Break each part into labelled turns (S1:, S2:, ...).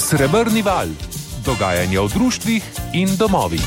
S1: Srebrni val. Dogajanje v društvih in domovih.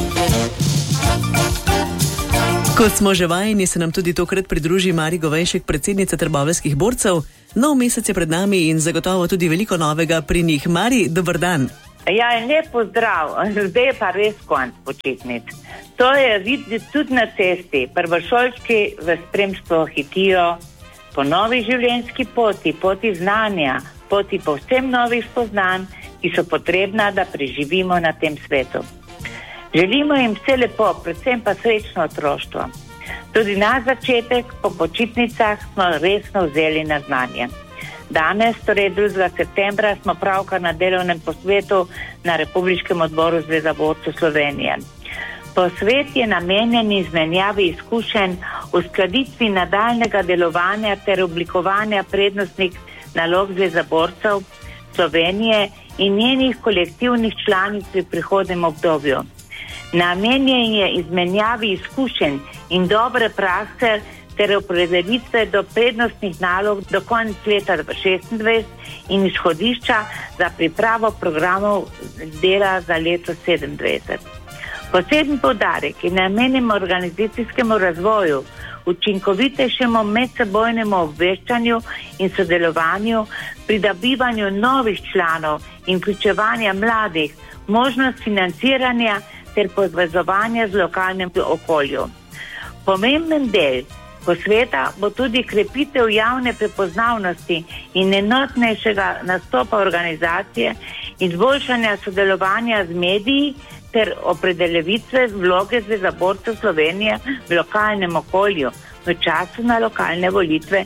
S2: Kot smo že vajeni, se nam tudi tokrat pridruži Mari Govejšek, predsednica trboveljskih borcev. Nov mesec je pred nami in zagotovo tudi veliko novega pri njih. Mari, dober dan.
S3: Ja, in lep pozdrav. Zdaj je pa res konc počitnic. To je videti tudi na cesti. Prvošolčki v spremstvu hitijo po novi življenjski poti, poti znanja, poti povsem novih spoznanj, ki so potrebna, da preživimo na tem svetu. Želimo jim vse lepo, predvsem pa srečno otroštvo. Tudi na začetek po počitnicah smo resno vzeli na znanje. Danes, torej 2. septembra, smo pravkar na delovnem posvetu na Republiškem odboru Zveze borcev Slovenije. Posvet je namenjen izmenjavi izkušenj, uskladitvi nadaljnega delovanja ter oblikovanja prednostnih nalog Zveze borcev Slovenije in njenih kolektivnih članic v prihodnjem obdobju. Namenjen je izmenjavi izkušenj in dobre prakse ter opredelitve do prednostnih nalog do konca leta 2026 in izhodišča za pripravo programov dela za leto 2027. Poseben poudarek je namenjen organizacijskemu razvoju, učinkovitejšemu medsebojnemu obveščanju in sodelovanju, pridobivanju novih članov in vključevanja mladih, možnost financiranja ter povezovanja z lokalnim okoljem. Pomemben del posveta bo tudi krepitev javne prepoznavnosti in enotnejšega nastopa organizacije, izboljšanja sodelovanja z mediji ter opredelitve vloge Zveze borcev Slovenije v lokalnem okolju v času na lokalne volitve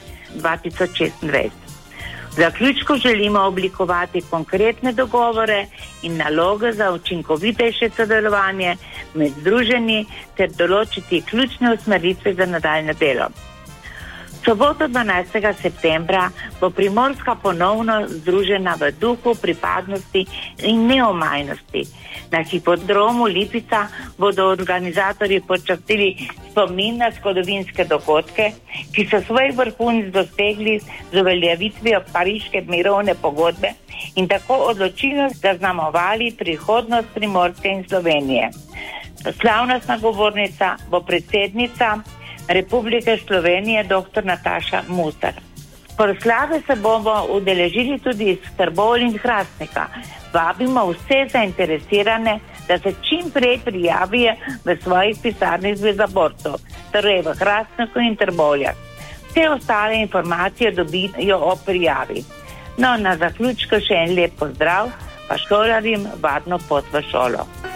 S3: 2026. V zaključku želimo oblikovati konkretne dogovore in naloge za učinkovitejše sodelovanje med združenji ter določiti ključne usmeritve za nadaljnje delo. Soboto 12. septembra bo Primorska ponovno združena v duhu pripadnosti in neomajnosti. Na hipodromu Lipica bodo organizatorji počastili spomin na zgodovinske dogodke, ki so svoj vrhunec dosegli z uveljavitvijo Pariške mirovne pogodbe in tako odločilno zaznamovali prihodnost Primorske in Slovenije. Slavnostna govornica bo predsednica Republike Slovenije dr. Nataša Musar. Proslave se bomo udeležili tudi iz Trbovlja in Hrastnika. Vabimo vse zainteresirane, da se čim prej prijavijo v svojih pisarnih Zveze borcev, torej v Hrastniku in Trbovljah. Vse ostale informacije dobijo o prijavi. No, na zaključku še en lep pozdrav, pa šolarjem varno pot v šolo.